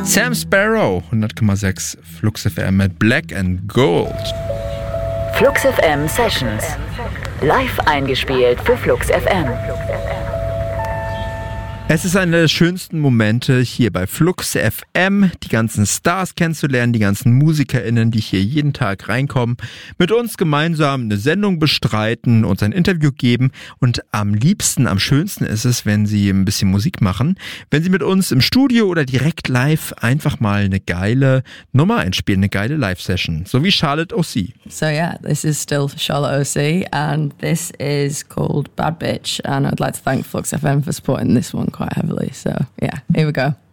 Sam Sparrow, 100,6 Flux FM mit Black and Gold. Flux FM Sessions. Live eingespielt für Flux FM. Es ist einer der schönsten Momente hier bei Flux FM, die ganzen Stars kennenzulernen, die ganzen MusikerInnen, die hier jeden Tag reinkommen, mit uns gemeinsam eine Sendung bestreiten, uns ein Interview geben und am liebsten, am schönsten ist es, wenn sie ein bisschen Musik machen, wenn sie mit uns im Studio oder direkt live einfach mal eine geile Nummer einspielen, eine geile Live-Session, so wie Charlotte O.C. So yeah, this is still Charlotte O.C. and this is called Bad Bitch, and I'd like to thank Flux FM for supporting this one quite heavily. So yeah, here we go.